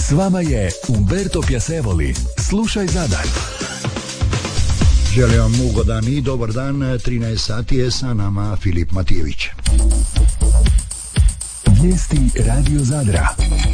S vama je Umberto Piacevoli. Slušaj Zadar. Želim vam ugodan i dobar dan. 13 sati je sa nama Filip Matijević. Vijesti Radio Zadra.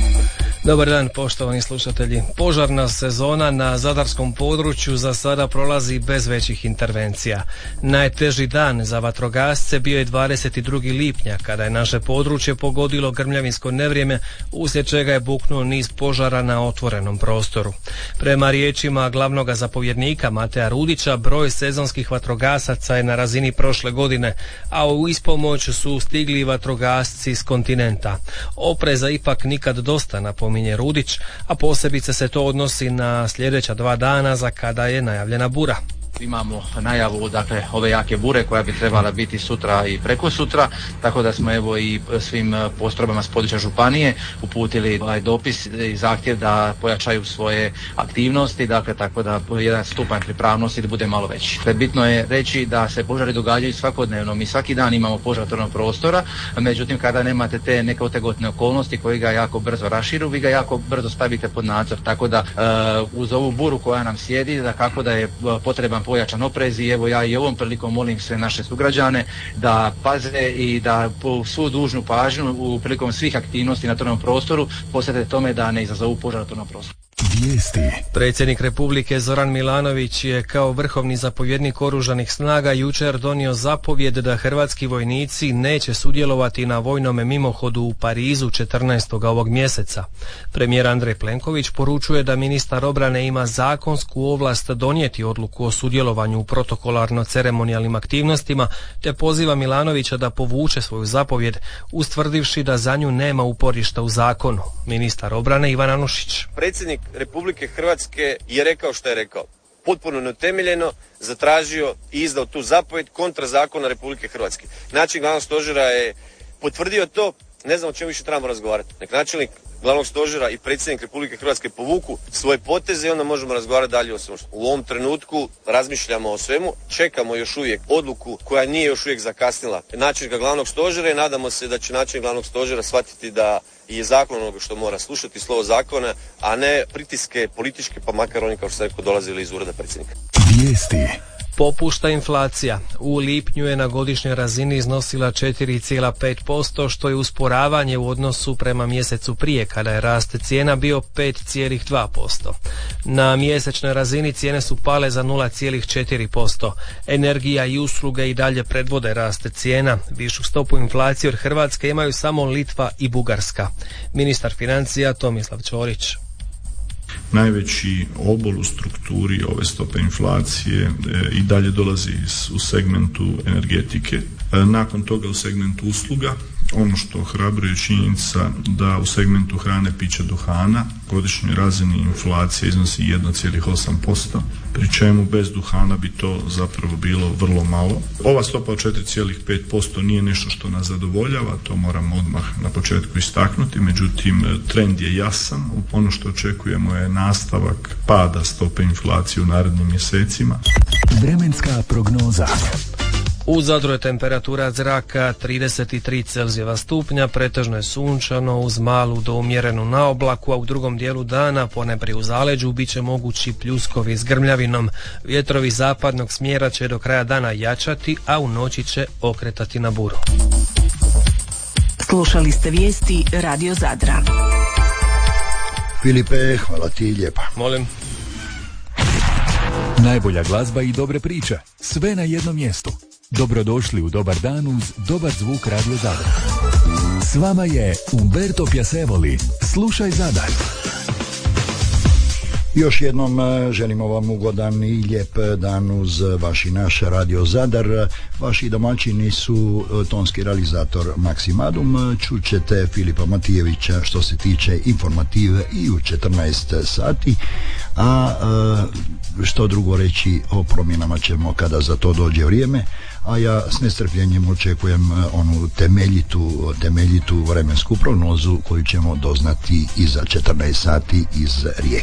Dobar dan, poštovani slušatelji. Požarna sezona na zadarskom području za sada prolazi bez većih intervencija. Najteži dan za vatrogasce bio je 22. lipnja, kada je naše područje pogodilo grmljavinsko nevrijeme, uslijed čega je buknuo niz požara na otvorenom prostoru. Prema riječima glavnog zapovjednika Mateja Rudića, broj sezonskih vatrogasaca je na razini prošle godine, a u ispomoć su stigli vatrogasci s kontinenta. Opreza ipak nikad dosta, napominje Rudić, a posebice se to odnosi na sljedeća 2 dana za kada je najavljena bura. Imamo najavu, dakle, ove jake bure koja bi trebala biti sutra i preko sutra, tako da smo evo i svim postrojbama s područja županije uputili ovaj dopis i zahtjev da pojačaju svoje aktivnosti, dakle, tako da jedan stupanj pripravnosti da bude malo veći. Bitno je reći da se požari događaju svakodnevno, mi svaki dan imamo požar otvorenog prostora, međutim kada nemate te neke otegotne okolnosti koji ga jako brzo raširu, vi ga jako brzo stavite pod nadzor, tako da uz ovu buru koja nam slijedi, da kako da je potreban pojačan oprez i evo ja i ovom prilikom molim sve naše sugrađane da paze i da po svu dužnu pažnju u prilikom svih aktivnosti na otvorenom prostoru posvete tome da ne izazovu požar na otvorenom prostoru. Vijesti. Predsjednik Republike Zoran Milanović je kao vrhovni zapovjednik oružanih snaga jučer donio zapovjed da hrvatski vojnici neće sudjelovati na vojnome mimohodu u Parizu 14. ovog mjeseca. Premijer Andrej Plenković poručuje da ministar obrane ima zakonsku ovlast donijeti odluku o sudjelovanju u protokolarno-ceremonijalnim aktivnostima, te poziva Milanovića da povuče svoju zapovjed, ustvrdivši da za nju nema uporišta u zakonu. Ministar obrane Ivan Anušić. Predsjednik Republike Hrvatske je rekao što je rekao. Potpuno neutemeljeno zatražio i izdao tu zapovjed kontra zakona Republike Hrvatske. Načelnik glavnog stožera je potvrdio to, ne znam o čemu više trebamo razgovarati. Nek načelnik glavnog stožera i predsjednik Republike Hrvatske povuku svoje poteze i onda možemo razgovarati dalje o svemu. U ovom trenutku razmišljamo o svemu, čekamo još uvijek odluku koja nije još uvijek zakasnila načelnika glavnog stožera i nadamo se da će načelnik glavnog stožera shvatiti da je zakon onoga što mora slušati, slovo zakona, a ne pritiske političke, pa makar oni, kao što sam rekao, dolazili iz ureda predsjednika. Vijesti. Popušta inflacija. U lipnju je na godišnjoj razini iznosila 4,5%, što je usporavanje u odnosu prema mjesecu prije, kada je rast cijena bio 5,2%. Na mjesečnoj razini cijene su pale za 0,4%. Energija i usluge i dalje predvode rast cijena. Višu stopu inflacije od Hrvatske imaju samo Litva i Bugarska. Ministar financija Tomislav Ćorić. Najveći obol u strukturi ove stope inflacije i dalje dolazi u segmentu energetike. Nakon toga u segmentu usluga. Ono što ohrabruje činjenica da u segmentu hrane, pića, duhana godišnjoj razini inflacija iznosi 1,8%, pri čemu bez duhana bi to zapravo bilo vrlo malo. Ova stopa od 4,5% nije nešto što nas zadovoljava, to moramo odmah na početku istaknuti, međutim trend je jasan. Ono što očekujemo je nastavak pada stope inflacije u narednim mjesecima. Vremenska prognoza. U Zadru je temperatura zraka 33 Celzijeva stupnja, pretežno je sunčano uz malu do umjerenu naoblaku, a u drugom dijelu dana ponajprije u zaleđu bit će mogući pljuskovi s grmljavinom. Vjetrovi zapadnog smjera će do kraja dana jačati, a u noći će okretati na buru. Slušali ste vijesti Radio Zadra. Filipe, hvala ti lijepa. Molim. Najbolja glazba i dobre priče. Sve na jednom mjestu. Dobrodošli u Dobar dan uz dobar zvuk Radio Zadar. S vama je Umberto Piacevoli. Slušaj Zadar. Još jednom želimo vam ugodan i lijep dan uz vaš i naš Radio Zadar. Vaši domaćini su tonski realizator Maksimadum. Čućete Filipa Matijevića što se tiče informative i u 14 sati. A što drugo reći o promjenama ćemo kada za to dođe vrijeme. A ja s nestrpljenjem očekujem onu temeljitu vremensku prognozu koju ćemo doznati iza 14 sati iz Rijeke.